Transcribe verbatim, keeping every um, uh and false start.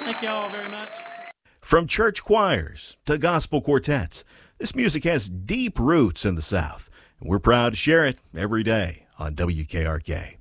Thank you all very much. From church choirs to gospel quartets, this music has deep roots in the South, and we're proud to share it every day on W K R K.